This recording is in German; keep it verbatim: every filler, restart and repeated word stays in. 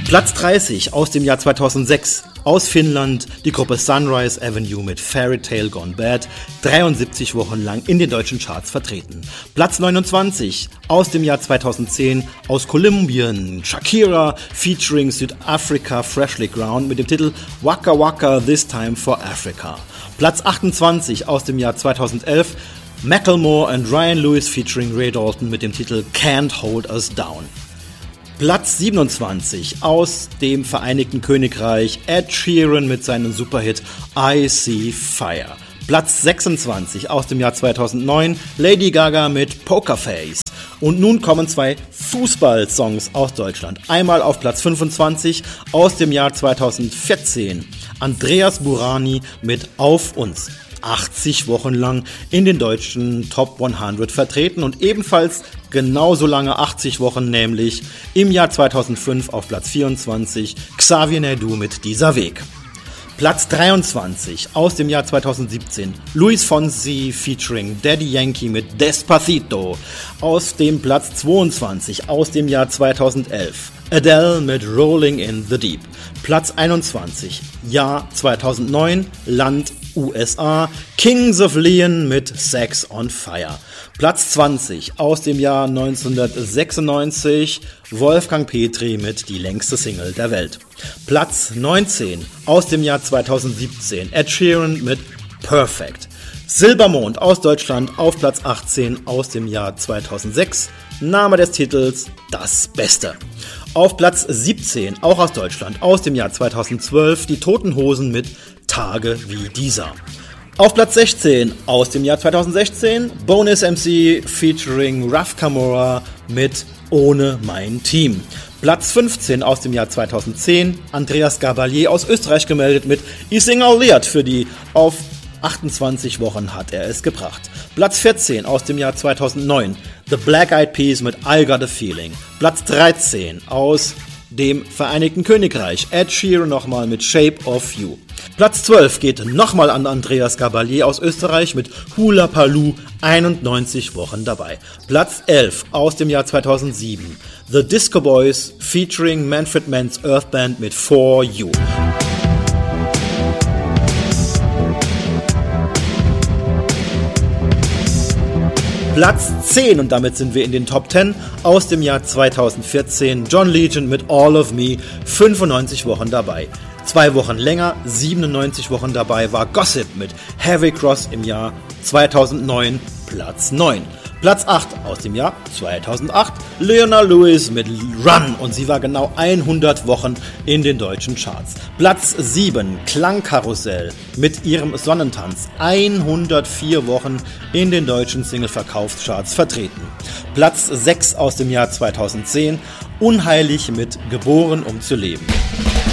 Platz dreißig aus dem Jahr zweitausendsechs, aus Finnland, die Gruppe Sunrise Avenue mit Fairy Tale Gone Bad, dreiundsiebzig Wochen lang in den deutschen Charts vertreten. Platz neunundzwanzig aus dem Jahr zweitausendzehn, aus Kolumbien, Shakira featuring Südafrika Freshly Ground mit dem Titel Waka Waka This Time for Africa. Platz achtundzwanzig aus dem Jahr zweitausendelf, Macklemore and Ryan Lewis featuring Ray Dalton mit dem Titel Can't Hold Us Down. Platz siebenundzwanzig aus dem Vereinigten Königreich, Ed Sheeran mit seinem Superhit I See Fire. Platz sechsundzwanzig aus dem Jahr zweitausendneun, Lady Gaga mit Pokerface. Und nun kommen zwei Fußball-Songs aus Deutschland. Einmal auf Platz fünfundzwanzig aus dem Jahr zweitausendvierzehn, Andreas Burani mit Auf uns. achtzig Wochen lang in den deutschen Top hundert vertreten und ebenfalls genauso lange achtzig Wochen, nämlich im Jahr zweitausendfünf auf Platz vierundzwanzig, Xavier Naidoo mit Dieser Weg. Platz dreiundzwanzig aus dem Jahr zweitausendsiebzehn, Luis Fonsi featuring Daddy Yankee mit Despacito. Aus dem Platz zweiundzwanzig aus dem Jahr zweitausendelf, Adele mit Rolling in the Deep. Platz einundzwanzig, Jahr zweitausendneun, Land U S A, Kings of Leon mit Sex on Fire. Platz zwanzig aus dem Jahr neunzehnhundertsechsundneunzig, Wolfgang Petri mit Die längste Single der Welt. Platz neunzehn aus dem Jahr zweitausendsiebzehn, Ed Sheeran mit Perfect. Silbermond aus Deutschland auf Platz achtzehn aus dem Jahr zweitausendsechs, Name des Titels Das Beste. Auf Platz siebzehn, auch aus Deutschland, aus dem Jahr zweitausendzwölf, Die Toten Hosen mit Tage wie dieser. Auf Platz sechzehn aus dem Jahr zweitausendsechzehn, Bonus M C featuring Raf Camora mit Ohne mein Team. Platz fünfzehn aus dem Jahr zweitausendzehn, Andreas Gabalier aus Österreich gemeldet mit Ich sing all Lied für die. Auf achtundzwanzig Wochen hat er es gebracht. Platz vierzehn aus dem Jahr zweitausendneun, The Black Eyed Peas mit I Got a Feeling. Platz dreizehn aus dem Vereinigten Königreich, Ed Sheeran nochmal mit Shape of You. Platz zwölf geht nochmal an Andreas Gabalier aus Österreich mit Hula Paloo, einundneunzig Wochen dabei. Platz elf aus dem Jahr zweitausendsieben, The Disco Boys featuring Manfred Mann's Earth Band mit For You. Platz zehn, und damit sind wir in den Top zehn, aus dem Jahr zweitausendvierzehn, John Legend mit All of Me, fünfundneunzig Wochen dabei. Zwei Wochen länger, siebenundneunzig Wochen dabei, war Gossip mit Heavy Cross im Jahr zweitausendneun, Platz neun. Platz acht aus dem Jahr zweitausendacht, Leona Lewis mit Run, und sie war genau hundert Wochen in den deutschen Charts. Platz sieben, Klangkarussell mit ihrem Sonnentanz, hundertvier Wochen in den deutschen Single-Verkaufscharts vertreten. Platz sechs aus dem Jahr zweitausendzehn, Unheilig mit Geboren um zu leben.